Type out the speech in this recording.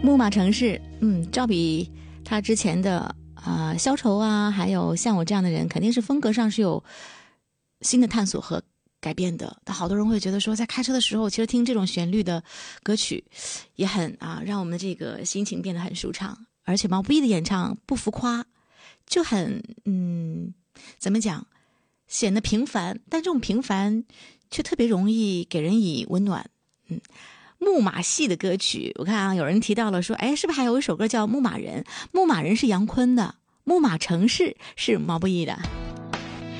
木马城市，照比他之前的消愁啊，还有像我这样的人，肯定是风格上是有新的探索和改变的。但好多人会觉得说，在开车的时候，其实听这种旋律的歌曲也很让我们的这个心情变得很舒畅。而且毛不易的演唱不浮夸，就很怎么讲，显得平凡，但这种平凡却特别容易给人以温暖。木马戏的歌曲，我看有人提到了说，是不是还有一首歌叫《牧马人》？牧马人是杨坤的，牧马城市是毛不易的。